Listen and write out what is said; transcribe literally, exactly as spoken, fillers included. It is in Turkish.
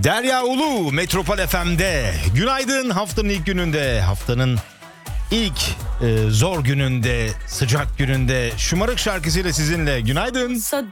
Derya Ulu Metropol F M'de. Günaydın, haftanın ilk gününde, haftanın ilk e, zor gününde, sıcak gününde şımarık şarkısıyla sizinle. Günaydın. So